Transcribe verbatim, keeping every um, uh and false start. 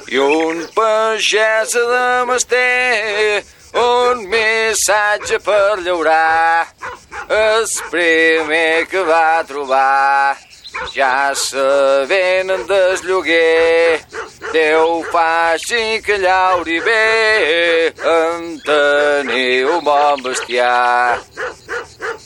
I un pagès de Masté un missatge per llaurar. El primer que va trobar, ja se venen del lloguer. Déu faci que llauri bé, en tenir un bon bestiar.